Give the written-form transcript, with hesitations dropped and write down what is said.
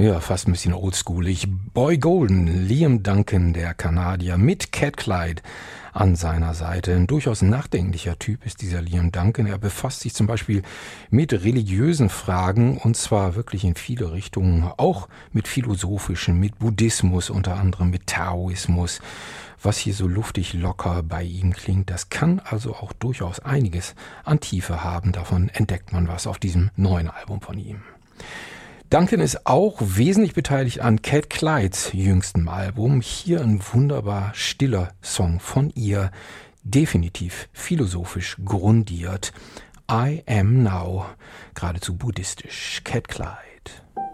Ja, fast ein bisschen oldschoolig. Boy Golden, Liam Duncan, der Kanadier, mit Cat Clyde an seiner Seite. Ein durchaus nachdenklicher Typ ist dieser Liam Duncan. Er befasst sich zum Beispiel mit religiösen Fragen und zwar wirklich in viele Richtungen, auch mit philosophischen, mit Buddhismus, unter anderem mit Taoismus. Was hier so luftig locker bei ihm klingt, das kann also auch durchaus einiges an Tiefe haben. Davon entdeckt man was auf diesem neuen Album von ihm. Duncan ist auch wesentlich beteiligt an Cat Clydes jüngstem Album. Hier ein wunderbar stiller Song von ihr, definitiv philosophisch grundiert. I Am Now, geradezu buddhistisch. Cat Clyde.